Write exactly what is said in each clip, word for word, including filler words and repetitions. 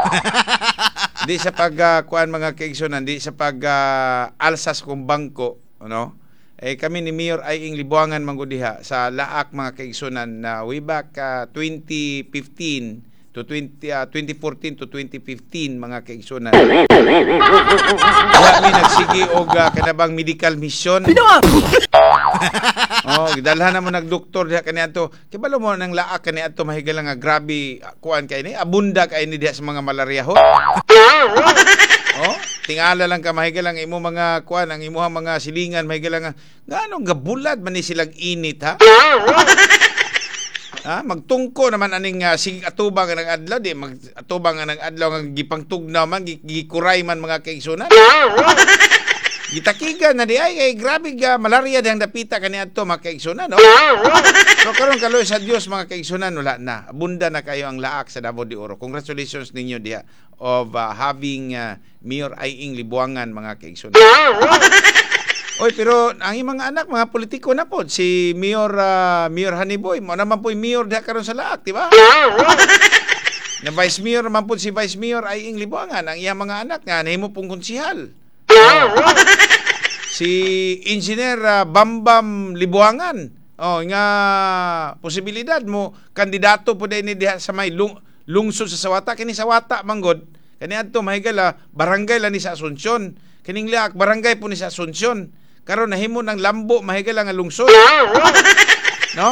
Di sa pag uh, kuan mga kaigsunan, di sa pag uh, alsas kong bangko, ano? Eh kami ni Mayor Aying Libuangan manggudiha sa laak mga kaigsunan na way back uh, twenty fifteen to twenty, uh, twenty fourteen to twenty fifteen mga kaigsunan. Kami nagsigi og uh, kanabang medical mission. Oh, gidalhan na mo nagdoktor diha kaniadto. Kibalo mo nang laak kaniadto mahigalang nga grabe kuan kay ni abunda kay ni diha sa mga malaria ho. Oh, tingala lang ka mahigalang imo mga kuan ang imuhang mga silingan mahigalang nga ngano gabulad man ni silang init ha. Ha, magtungko naman aning uh, sig atubang nga nag-adlaw di mag atubang nga nag-adlaw nga gipangtugnaw man gikuray man mga kaigsunan. Gitakigan na di ay, ay grabe ga malaria dihang dapita kaniadto mga kaigsunan no. So karon kaloy sa Dios mga kaigsunan wala na. Abunda na kayo ang laak sa Davao de Oro. Congratulations ninyo diha of uh, having uh, Mayor Aying Libuangan mga kaigsunan. Oy, pero ang imong mga anak mga politiko na pod si Mayor uh, Mayor Haniboy mo naman po Mayor diha karon sa laak, di ba? Na Vice Mayor man po si Vice Mayor Aying Libuangan ang iyang mga anak nga nahimo pong konsehal. Oh. Si Engineer uh, Bambam Libuangan. Oh, nga posibilidad mo kandidato po din diha sa may lung, lungsod sa Sawata kini Sawata manggod. Kani adto mahigala barangay lang ni sa Asunsyon. Kining laak barangay po ni sa Asunsyon. Karon nahimo ng Lambo mahigala nga lungsod. No?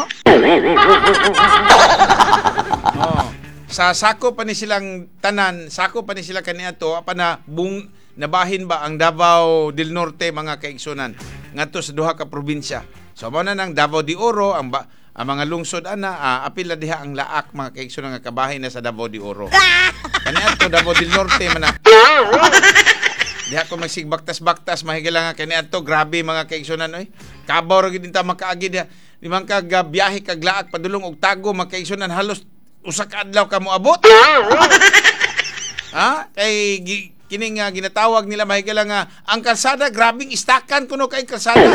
Oh. Sa sako pa ni silang tanan, sako pa ni sila kaniadto apa na bung nabahin ba ang Davao del Norte mga kaigsunan ngadto sa duha ka probinsya. So mao na nang Davao de Oro ang, ba, ang mga lungsod ana uh, apil diha ang laak mga kaigsunan nga kabahin na sa Davao de Oro. Kaniadto Davao del Norte man na. Diha ko magsigbaktas-baktas mahigala nga kaniadto grabe mga kaigsunan oy. Kabaw ra gid ta makaagi diha. Limang kag uh, biyahe kag laak padulong og tago mga kaigsunan halos usa ka adlaw ka moabot. Ha? Kay gi, kining uh, ginatawag nila mahigala nga ang kalsada grabing istakan kuno kay kalsada.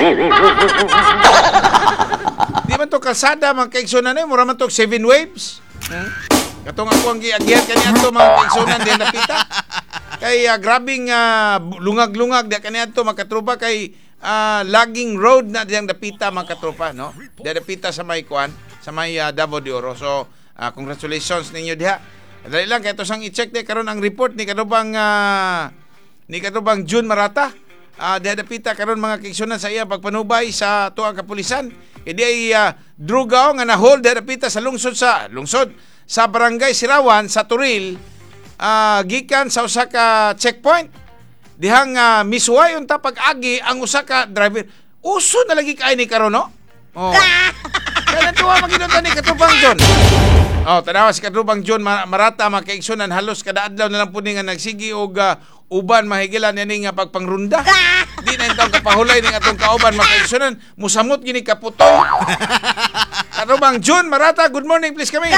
Di man to kalsada mga kaigsunan ay mura man to seven waves. Hmm? Katong ako ang giagyan kaniadto mga kaigsunan di napita. Kay uh, grabing uh, lungag-lungag di kaniadto makatrupa kay uh, logging road na diyang dapita mga katropa no. Di dapita sa may kuan sa may uh, Davao de Oro. So uh, congratulations ninyo diha. Dali lang kay to sang i-check di karon ang report ni kadubang uh, ni kadubang June Marata. Uh, diha dapita karon mga kaigsunan sa iya pagpanubay sa tuang kapulisan. Kay di ay uh, drugao nga na-hold diha dapita sa lungsod sa lungsod sa barangay Sirawan sa Turil. Uh, gikan sa usa ka checkpoint dihang uh, misuway unta pag-agi ang usa ka driver uso na lagi kay ni karon no oh kaya tuwa magidot ni Katubang John oh tanawa si Katubang John Marata mga kaigsunan halos kada adlaw na lang pud nga nagsigi og uh, uban mahigilan ni nga pagpangrunda di na intong kapahulay ning atong kauban mga kaigsunan musamot gini kaputoy Katubang John Marata good morning please kami.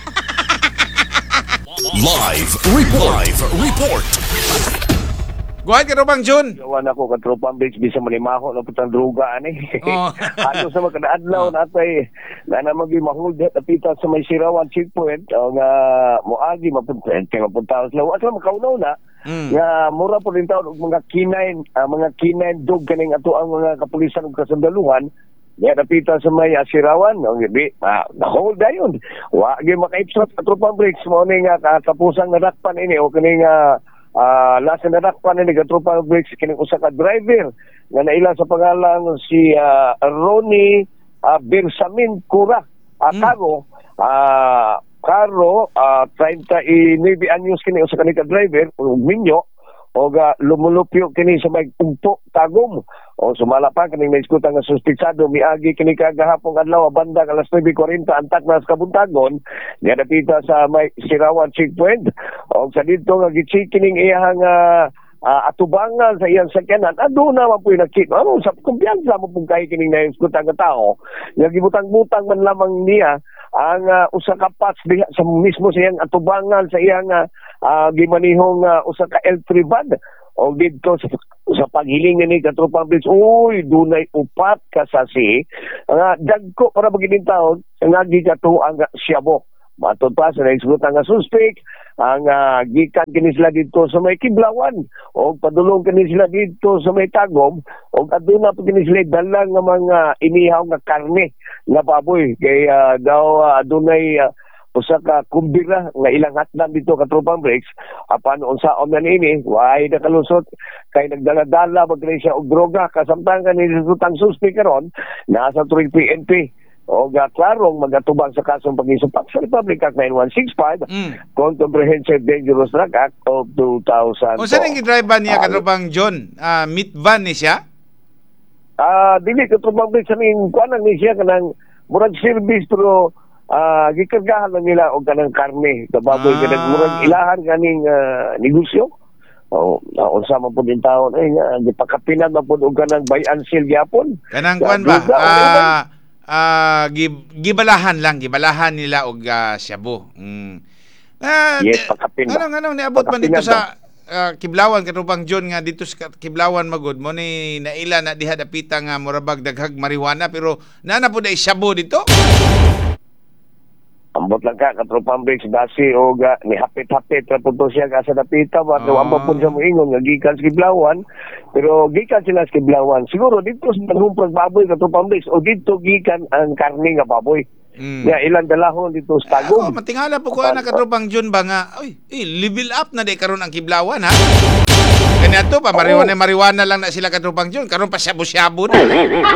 Live report. Live report. Go ahead, Katubang Jun. Gawan ako katropang beach bisa manimaho na putang druga ani. Oh. Ano sa mga adlaw oh. natay na na magi mahul det apita sa may Sirawan checkpoint o nga moagi mapunta kay mapunta sa lawas lang makaunaw na. Mm. Nga mura po rin taon mga kinain uh, mga kinain dog kaning ato ang mga kapulisan ug kasundaluhan. Di napita sa may Sirawan, no, hindi, ah, na-hold na yun. Wa, di makaipsat at tropang breaks mo ni nga katapusang nadakpan ini o kini nga uh, last na nadakpan ini katropang breaks kining usa ka driver nga naila sa pangalan si uh, Ronnie uh, Bersamin Cura uh, mm. Karo uh, Karo uh, thirty-nine anyos kini usa ka driver minyo o ga lumulupyo kini sa may umpo tagom o sumala pa kining naiskutan nga suspitsado miagi kini kagahapon adlaw banda alas nine forty antak na sa kabuntagon nga napita sa may Sirawan checkpoint o sa dito nga gicheck kining iyang uh, uh, atubangan sa iyang sakyanan ado na man puy nakit ano sa kumpiyansa mo pug kay kining naiskutan nga tao nga gibutang-butang man lamang niya ang uh, usa ka patch diha sa mismo sa iyang atubangan sa iyang uh, uh, gimanihong uh, usa ka L three van o dito sa, sa paghiling ni katropang bilis uy dunay upat ka sasi nga uh, dagko para magiging taon nga gigato ang siyabo Matod pa sa naisgutan nga suspect ang uh, gikan kini sila dito sa may Kiblawan o padulong kini sila dito sa may Tagum o aduna pa kini sila dalang nga mga inihaw nga karne nga baboy kay uh, daw uh, adunay uh, usa ka kumbira nga ilang hatnan dito ka Tropang Breaks apan unsaon man ini way nakalusot kay nagdala-dala magkani siya og droga kasamtang kanini sutang suspect karon nasa turing P N P o ga klarong magatubang sa kasong pag-isupak sa Republic Act nine one six five mm. Comprehensive Dangerous Drug Act of two thousand. O saan ang i-drive ba niya katropang John? Uh, meat van ni siya? Ah, uh, dili katropang Breaks aning kuan ni siya kanang murag service pero Ah, uh, gikargahan lang nila og kanang karne, kababoy ah. kanang murag ilahan ganing uh, negosyo. Oh, uh, unsa man pud in taon ay uh, gipakapinan man pud og kanang buy and sell gyapon. Kanang kuan ba? Ah, ah gibalahan lang, gibalahan nila og uh, shabu. Mm. Ah, yes, pakapin. Ano ano niabot man dito sa uh, Kiblawan katupang John nga dito sa Kiblawan magud mo ni naila na diha dapita nga murabag daghag marijuana pero nana pud ay shabu dito. Ambot lang ka, katropang Breaks, basi o ga, ni hapit-hapit na punto siya ka sa napita, ba't oh. ambot po siya moingon, nga gikan sa Kiblawan, pero gikan sila sa Kiblawan. Siguro, dito sa naghumpag baboy, katropang Breaks, o dito gikan ang karne nga baboy. Mm. Nga, ilang dalahon dito sa Tagum. Oh, matingala po ko na katropang John ba nga, oy, eh, level up na di karon ang Kiblawan, ha? Kanya to pa, marijuana, oh. marijuana lang na sila katropang John, karon pa shabu-shabu na.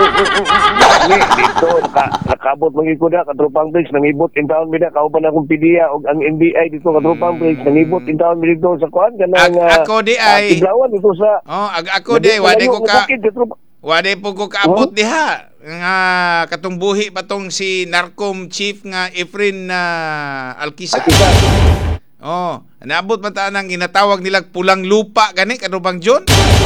Dito, naka, nakabot magiging na, katropang Breaks, nangibot in taon mina, kauban akong P D A, o ang N B I dito, katropang Breaks, nangibot in taon mina dito sa kuhan, kanang Ag, ako di ay, uh, Kiblawan dito sa, oh, ag, ako di ay, wade ko ka, wade po ko kaabot diha, nga katong buhi pa tong si Narcom Chief nga Efren na uh, Alkisa. Oh, naabot man ta nang ginatawag nilang pulang lupa gani katupang John.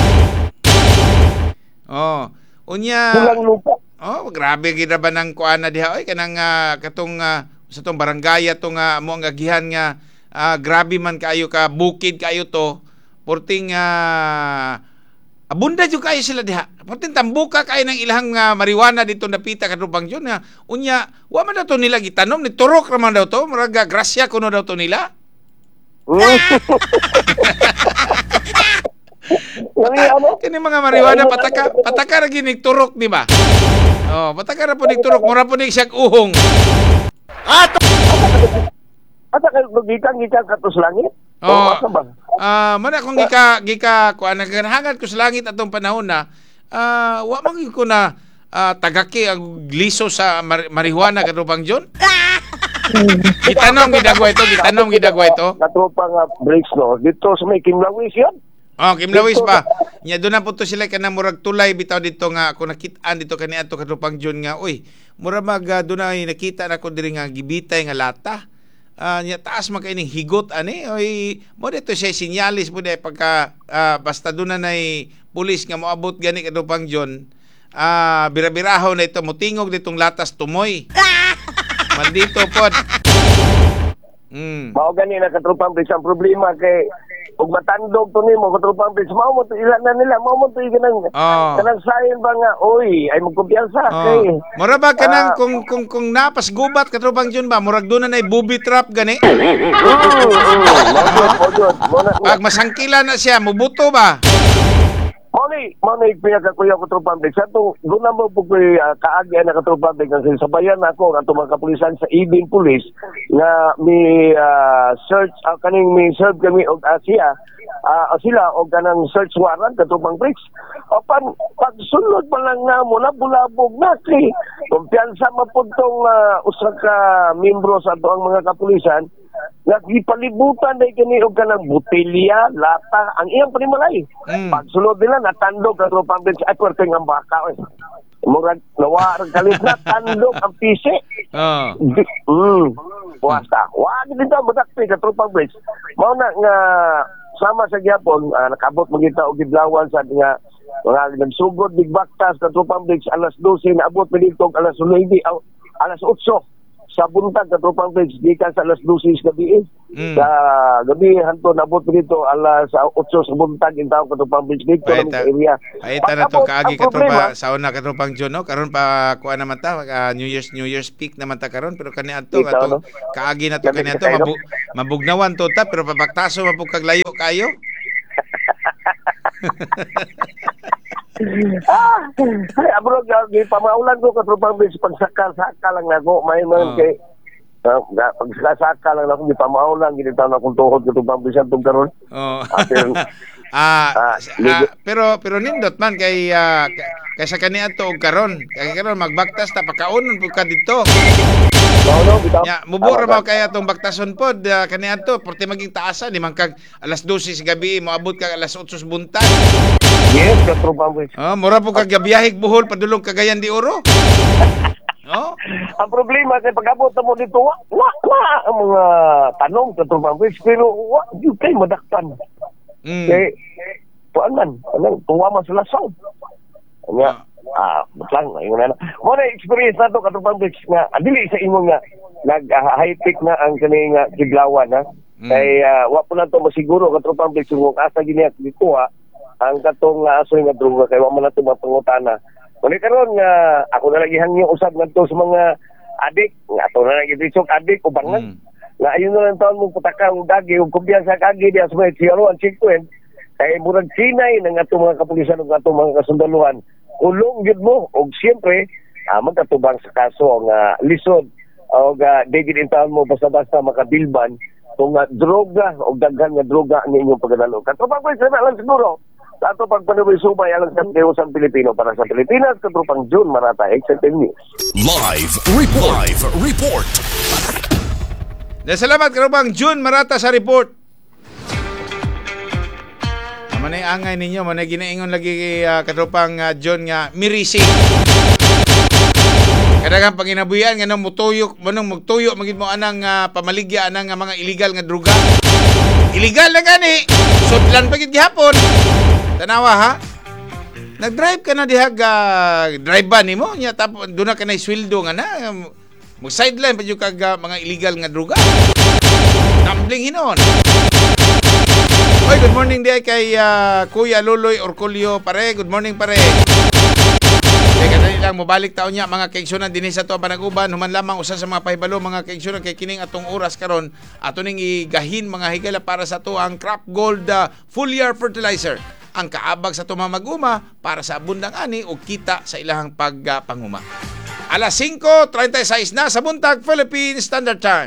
Oh, unya pulang lupa. Oh, grabe gid ba nang kuana diha oy kanang uh, katong uh, sa tong barangay to nga mo ang agihan nga uh, grabe man kaayo ka bukid kaayo to. Porting uh, abunda jud kayo sila diha. Porting tambuka kayo ng ilahang uh, marijuana dito napita katupang John nga unya wa man daw to nila gitanom ni turok ra man daw to murag grasya kuno daw to nila. Pata, kini mga marijuana pataka pataka ra ginig turok di ba? Oh, pataka ra punig turok mura punig siyang uhong. Ato. Ata kay gikan gikan katos langit. Oh, ah, uh, man akong gika gika kuan naghangat ko sa langit atong panahon na ah uh, wa man ko na uh, tagaki ang liso sa mar- marijuana katupang John. Gitanong gidagwa ito, gitanong gidagwa ito. Katropang uh, Breaks no. Dito sa may Kimlawis yan. Oh, Kimlawis pa. Nya doon na po to sila kanang murag tulay bitaw dito nga ako nakitaan dito kani ato katropang John nga oy, mura mag uh, doon ay nakita na ko diri nga gibitay nga lata. Ah, uh, nya taas man kay ning higot ani oy, mo dito siya sinyalis mo dai pagka uh, basta doon na nay pulis nga moabot gani katropang John. Ah, uh, bira-biraho na ito motingog ditong latas tumoy. Maldito pod. Mm. Mao gani na katropang Breaks ang problema kay ug matandog to nimo katropang Breaks mao mo to ilan na nila mao mo to kanang oh. kanang sayon ba nga oy ay magkumpiyansa oh. kay mura ba kanang uh, kung kung kung napas gubat katropang John ba murag do na nay booby trap gani. Pag masangkila na siya mubuto ba. Mali, mali pinakakuya ko tropang Breaks. Ato, doon naman po ko uh, kaagi na katropang Breaks. Kasi sabayan ako ang mga kapulisan sa Ibin Police na may uh, search, uh, kaning may serve kami og uh, siya, uh, sila og kanang search warrant katropang Breaks. Opan, pagsunod pa lang na mo, labulabog na kay kumpiyansa mapugtong uh, usa ka membro sa ato ang mga kapulisan nagipalibutan dahil kini og kanang butilya, lata, ang iyang panimalay. Mm. Pagsulod nila, natandog ang tropang Breaks, ay pwerte ng baka. Eh. Murag, nawarang kalit na, tandog ang pisi. Oh. Mm. Puwasta. Wag dito, madakpi ka tropang Breaks. Mao na nga, sama sa gyapon, uh, nakabot magita og gidlawan sa nga, mga nagsugod, bigbaktas, ka tropang Breaks, alas dose, naabot mo dito, alas nueve, alas otso. sa buntag katropang page gikan sa alas twelve gabi eh. Mm. Sa gabi hanto nabot dito alas eight sa buntag in taon katropang page dito Paita- sa area. Paita na to Pag-abot, kaagi ang problema, katropa sa una katropang John no karon pa kuan naman ta ah, New Year's New Year's peak naman ta karon pero kani adto Ikaw, ato no? kaagi na to Gabi kani ka adto kayo, no? mabu, mabugnawan to ta pero pabaktaso man pug kaglayo kayo. ah, ay, abro gagi pamaulan ko katropang page pagsaka-saka lang nako may man Oh. kay uh, pagsaka-saka lang nako di pamaulan gid taon akong tuhod katropang page tug karon. Oh. Pero, Ah, Ah, ah, pero pero nindot man kay ah, ka- kay sa kani adto og karon. Kay karon magbaktas ta pakaunon pud ka didto. no, no, bitaw. Ya, mubura Ah, ba kay atong baktason pod uh, kani adto porte maging taasan di man kag alas twelve sa gabi moabot kag alas eight sa buntag. Yes, katropang page. Oh, mura po kag gabiyahig Bohol padulong Cagayan de Oro. Oh. Ang problema kay pag-abot mo dito, wa, wa, wa ang mga tanong katropang page pero wa di kay madaktan. Mm. Kay tuan man, anong tuwa man sa lasaw. Nga, ah, butlang, ayun na. Mo na experience na to katupang bitch nga, adili sa imo nga nag uh, high tech na ang kani nga kidlawan ha. Mm. Kay uh, wa po na to masiguro katupang bitch kung asa gini at dito ha. Ang katong nga aso nga droga kay wa man na to mapangutana. Kuni karon nga ako na lagi hangyo usab ngadto sa mga adik, nga ato na lagi disok adik ubangan. Mm. Na ayun na lang taon mong putakang dagi o kumpiyansa kagi diya sa mga zero ang checkpoint kay murag sinay ng atong mga kapulisan ug atong mga kasundaluhan ulong gyud mo og siyempre ah, magkatubang sa kaso nga lisod o uh, digid in taon mo basta-basta makabilban kung uh, droga o daghan nga droga ang inyong pagdalo. Katupang ko isa na lang siguro sa ato pagpanuboy subay alang sa Diyos Pilipino para sa Pilipinas katupang June Marata X M News. Live report. Live report. Na salamat karubang June Marata sa report. Manay angay ninyo, manay ginaingon lagi kay uh, katropang uh, John nga mirisi. Kadagang panginabuyan nga nang mutuyok, manong magtuyo magid mo anang uh, pamaligya anang uh, mga illegal nga droga. Illegal na gani. Sudlan pa gid gihapon. Tanawa ha. Nag-drive ka na dihag uh, drive ba nimo nya tapos duna ka na sweldo nga na. Mo sideline pa yung kag uh, mga illegal nga droga. Tumbling hinon. Oy, good morning day kay uh, Kuya Luloy Orculio pare. Good morning pare. Kaya kadali lang mobalik taon niya mga kaigsunan dinhi sa to Panaguban human lamang usa sa mga pahibalo mga kaigsunan kay kining atong oras karon ato ning igahin mga higala para sa to ang Crop Gold uh, Full Year Fertilizer. Ang kaabag sa to mga maguma para sa abundang ani o kita sa ilahang pagpanguma. Alas cinco treinta y seis na sa buntag Philippine Standard Time.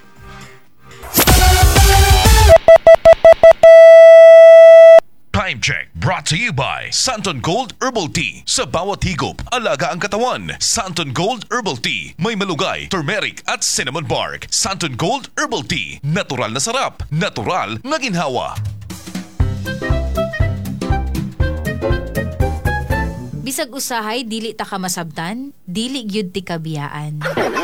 Time check brought to you by Santon Gold Herbal Tea. Sa bawat higop, alaga ang katawan. Santon Gold Herbal Tea. May malugay, turmeric at cinnamon bark. Santon Gold Herbal Tea. Natural na sarap. Natural na ginhawa. Bisag usahay dili ta ka masabtan, dili gyud ti kabiyaan.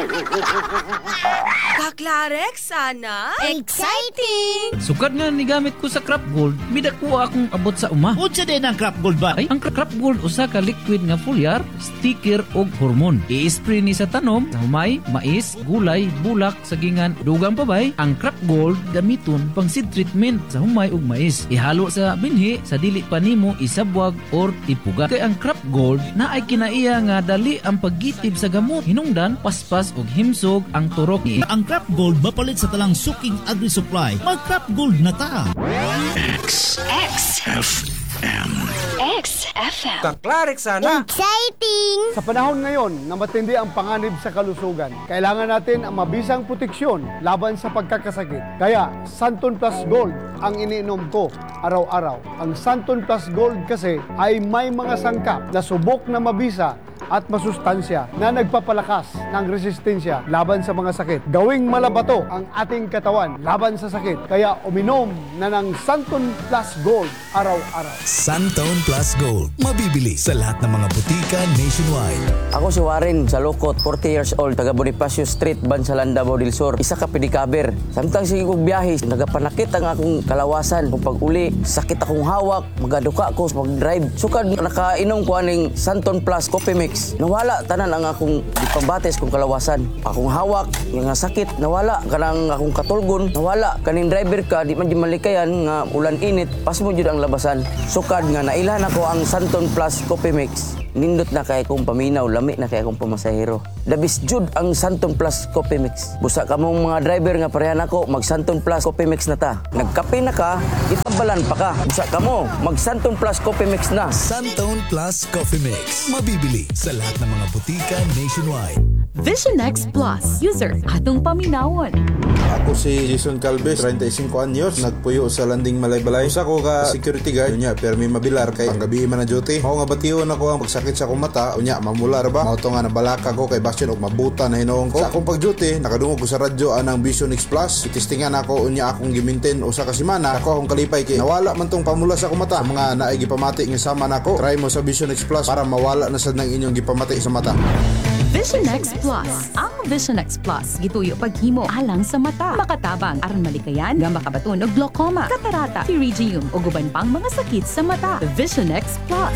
Kaklarek sana? Exciting! Sukad nga ni gamit ko sa Crop Gold, midakuha akong abot sa uma. Unsa din ang Crop Gold ba? Ay, ang Crop Gold usa ka liquid nga foliar, sticker og hormon. I-spray ni sa tanom, sa humay, mais, gulay, bulak, sagingan, dugang pabay. Ang Crop Gold gamiton pang seed treatment sa humay ug mais. Ihalo sa binhi sa dili pa nimo isabwag or ipuga. Kay ang Crop Gold na ay kinaiya nga dali ang paggitib sa gamot. Hinungdan, paspas ug himsog ang turok. Ang Crop Gold mapalit sa talang suking agri-supply. Mag Crop Gold na ta. X X F M. X F M. Kaklarek sana. Exciting! Sa panahon ngayon na matindi ang panganib sa kalusugan, kailangan natin ang mabisang proteksyon laban sa pagkakasakit. Kaya, Santon Plus Gold ang iniinom ko araw-araw. Ang Santon Plus Gold kasi ay may mga sangkap na subok na mabisa at masustansya na nagpapalakas ng resistensya laban sa mga sakit. Gawing malabato ang ating katawan laban sa sakit. Kaya uminom na ng Santon Plus Gold araw-araw. Santon Plus Gold. Mabibili sa lahat ng mga butika nationwide. Ako si Warren Salukot, forty years old, taga Bonifacio Street, Bansalanda, Bodil Sur. Isa ka pedikaber. Samtang sige kong biyahe, nagapanakit ang akong kalawasan. Kung pag-uli, sakit akong hawak, magaduka ako sa pag-drive. Sukad nakainom ko aning Santon Plus Coffee Mix. Mix. Nawala tanan ang akong ipambates kong kalawasan. Akong hawak, yung nga sakit, nawala. Kanang akong katulgon, nawala. Kaning driver ka, di man di malikayan nga ulan init, pas mo jud ang labasan. Sukad nga nailhan ako ang Santon Plus Coffee Mix. Nindot na kay akong paminaw, lami na kay akong pamasahero. Dabis jud ang Santon Plus Coffee Mix. Busa ka mong mga driver nga parehan ako, mag Santon Plus Coffee Mix na ta. Nagkape na ka, itabalan pa ka. Busa ka mo, mag Santon Plus Coffee Mix na. Santon Plus Coffee Mix. Mabibili sa lahat ng mga butika nationwide. Vision X Plus. User, atong paminawon. Ako si Jason Calves, thirty-five anyos, nagpuyo sa Landing Malaybalay. Usa ko ka security guard, unya permi mabilar kay panggabi man na duty. Mao nga bation ako ang pagsakit sa akong mata, unya mamular ba? Mao to nga nabalaka ko kay bastion og mabuta na hinuong ko. Sa akong pag-duty, nakadungog ko sa radyo anang Vision X Plus. Itistingan ako unya akong giminten usa ka semana. Ako akong kalipay kay nawala man tong pamula sa akong mata. Mga naay gipamati nga sama nako. Try mo sa Vision X Plus para mawala na sad nang inyong gipamati sa mata. Vision X Plus. Ang Vision X Plus gituyo paghimo alang sa mata. Makatabang aron malikayan nga makabaton og glaucoma, katarata, pterygium ug uban pang mga sakit sa mata. Vision X Plus.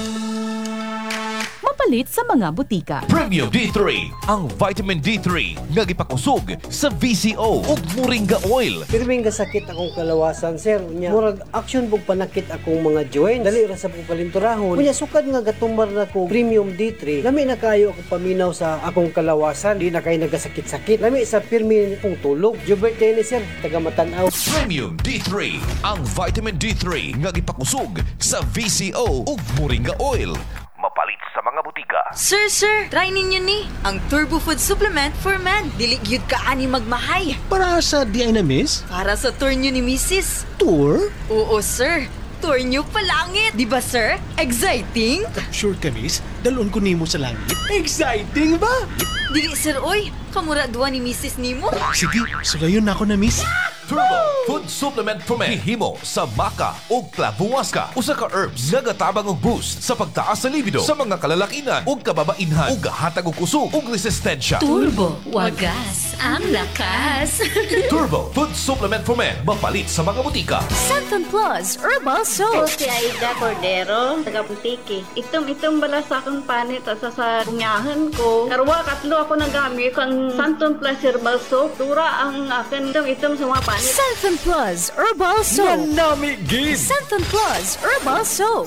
Mapalit sa mga butika. Premium D three, ang vitamin D three nga gipakusog sa V C O ug Moringa Oil. Pirming gasakit akong kalawasan, sir. Unya, murag action pug panakit akong mga joints. Dali ra sa pug palinturahon. Unya sukad nga gatumbar na ko Premium D three. Lami na kayo ako paminaw sa akong kalawasan. Di na kay nagasakit-sakit. Lami sa pirmi kong tulog. Jubert ni sir, taga Matanaw. Premium D three, ang vitamin D three nga gipakusog sa V C O ug Moringa Oil. Mapalit sa mga butika. Sir, sir, try ninyo ni ang Turbo Food Supplement for Men. Dili gyud ka ani magmahay. Para sa di ay na miss? Para sa tour nyo ni Missus Tour? Oo, sir. Tour nyo palangit. Di ba, sir? Exciting? Sure ka, miss? Dalon ko nimo sa langit. Exciting ba? Dili, sir, oy. Kamura duwa ni Missus nimo. Sige, sulayon na ako na, miss. Turbo Food Supplement for Men. Hihimo sa maca o clavuasca. Usa ka herbs nga gatabang og boost sa pagtaas sa libido sa mga kalalakinan ug kababainhan ug gahatag og kusog ug resistensya. Turbo, wagas ang lakas. Turbo Food Supplement for Men. Mapalit sa mga butika. Santon Plus Herbal Soap. Si Aida Cordero, taga Butiki. Itom-itom bala sa akong panit at sa sa kunyahan ko. Karwa, katlo ako nagamit ang Santon Plus Herbal Soap. Tura ang akin itom-itom sa mga panit. Santon Plus Herbal Soap. Manami gid. Santon Plus Herbal Soap.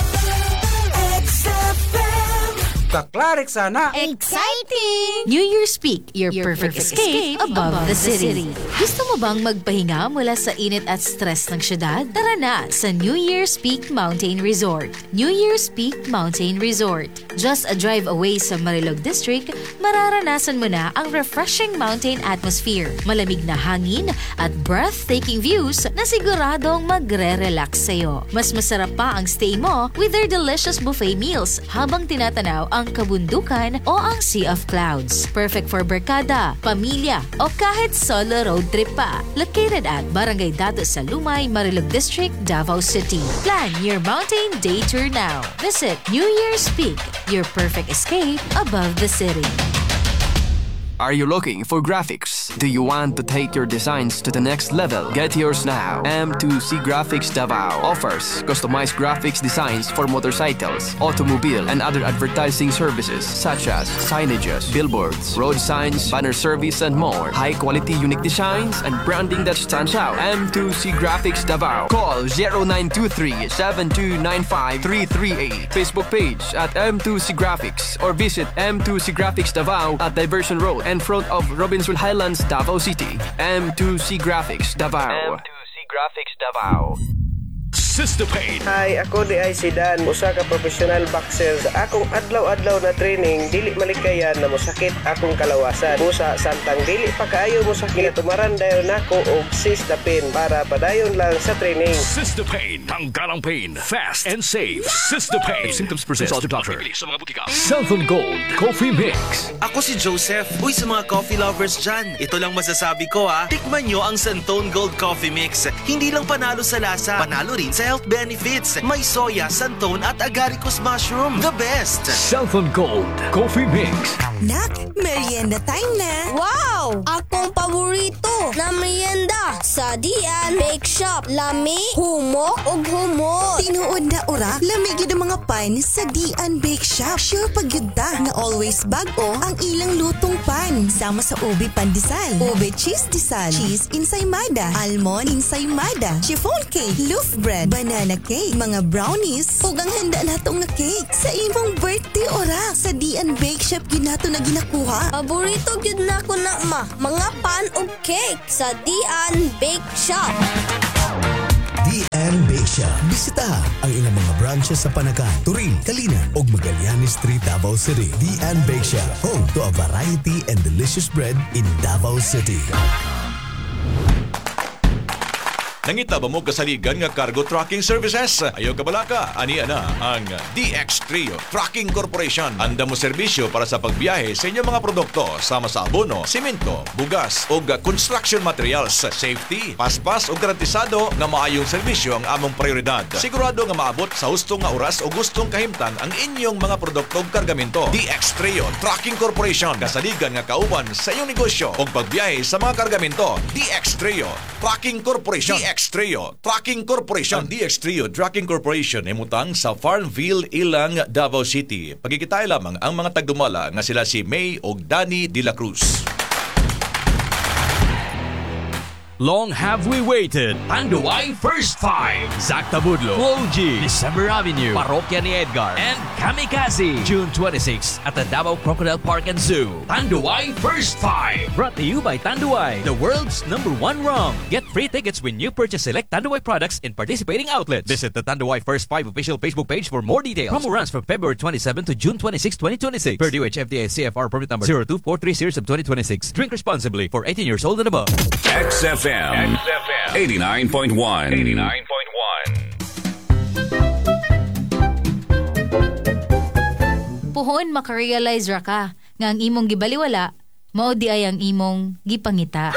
Kaklarik sana. Exciting! New Year's Peak, your, your perfect, perfect escape, escape above, above the, city. the city. Gusto mo bang magpahinga mula sa init at stress ng syudad? Tara na sa New Year's Peak Mountain Resort. New Year's Peak Mountain Resort. Just a drive away sa Marilog District, mararanasan mo na ang refreshing mountain atmosphere, malamig na hangin at breathtaking views na siguradong magre-relax sa'yo. Mas masarap pa ang stay mo with their delicious buffet meals habang tinatanaw ang kabundukan o ang Sea of Clouds. Perfect for barkada, pamilya o kahit solo road trip pa. Located at Barangay Dato sa Lumay, Marilog District, Davao City. Plan your mountain day tour now. Visit New Year's Peak, your perfect escape above the city. Are you looking for graphics? Do you want to take your designs to the next level? Get yours now. M two C Graphics Davao offers customized graphics designs for motorcycles, automobile, and other advertising services such as signages, billboards, road signs, banner service, and more. High-quality unique designs and branding that stands out. M two C Graphics Davao. Call zero nine two three, seven two nine five, three three eight. Facebook page at M two C Graphics or visit M two C Graphics Davao at Diversion Road in front of Robinsonville Highlands, Davao City. M two C Graphics Davao. M two C Graphics Davao. System-Pain. Hi, ako di ay si Dan, usa ka professional boxer. Sa akong adlaw-adlaw na training, dili malikayan na mosakit akong kalawasan. Usa samtang dili pa kaayo mosakit, tumaran dayon nako og System-Pain para padayon lang sa training. System-Pain, tanggalang pain, fast and safe. System-Pain. Symptoms persist. Consult your doctor. Sa mga butika. Santon Gold Coffee Mix. Ako si Joseph. Uy, sa mga coffee lovers dyan, ito lang masasabi ko ha. Tikman nyo ang Santon Gold Coffee Mix. Hindi lang panalo sa lasa, panalo rin sa health benefits. May soya, santon at agaricus mushroom. The best! Santon Gold Coffee Mix. Nak, merienda time na. Wow! Akong paborito na merienda sa Dian Bake Shop. Lami, humok, ug humot. Tinuod na ora, lamig yun ang mga pan sa Dian Bake Shop. Sure pag yun ta na always bago ang ilang lutong pan. Sama sa ube pandesal, ube cheese disal, cheese ensaymada, almond ensaymada, chiffon cake, loaf bread, banana cake, mga brownies, ug ang handa natong na cake sa imong birthday ora. Sa Dian Bake Shop yun nato na ginakuha. Paborito gyud na ko na ma, mga pan ug cake sa Dian Bake Shop. Dian Bake Shop. Bisitaha ang ilang mga branches sa Panakan, Turin, Kalinan ug Magallanes Street, Davao City. Dian Bake Shop, home to a variety and delicious bread in Davao City. Nangita ba mo kasaligan nga cargo trucking services? Ayaw ka balaka, aniya na ang D X Trio Trucking Corporation. Anda mo serbisyo para sa pagbiyahe sa inyong mga produkto sama sa abono, simento, bugas o construction materials, safety, paspas o garantisado nga maayong serbisyo ang among prioridad. Sigurado nga maabot sa hustong nga oras o gustong kahimtang ang inyong mga produkto o kargamento. D X Trio Trucking Corporation, kasaligan nga kauban sa iyong negosyo o pagbiyahe sa mga kargamento. D X Trio Trucking Corporation. D X Trio Trucking Corporation. Ang D X Trio Trucking Corporation ay mutang sa Farmville, Ilang, Davao City. Pagkikitay lamang ang mga tagdumala nga sila si May o Danny de la Cruz. Long have we waited. Tanduay First Five. Zac Tabudlo, Flo G, December Avenue, Parokya ni Edgar, and Kamikaze. June twenty-sixth at the Davao Crocodile Park and Zoo. Tanduay First Five. Brought to you by Tanduay, the world's number one rum. Get free tickets when you purchase select Tanduay products in participating outlets. Visit the Tanduay First Five official Facebook page for more details. Promo runs from February twenty-seventh to June twenty-sixth, twenty twenty-six. Per D O H F D A C F R permit number zero two four three series of twenty twenty-six. Drink responsibly for eighteen years old and above. X F M. X F M eighty-nine point one. eighty-nine point one. Puhon makarealize ra ka nga ang imong gibaliwala mao di ay ang imong gipangita.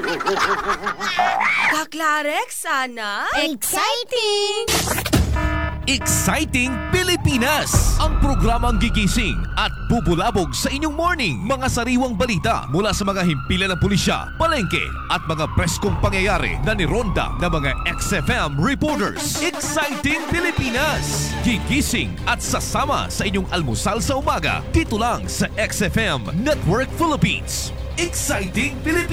Kaklarek sana. Exciting! Exciting Pilipinas! Ang programang gigising at bubulabog sa inyong morning. Mga sariwang balita mula sa mga himpilan ng pulisya, palengke at mga preskong pangyayari na nironda ng mga X F M reporters. Exciting Pilipinas! Gigising at sasama sa inyong almusal sa umaga dito lang sa X F M Network Philippines. Exciting Pilipinas!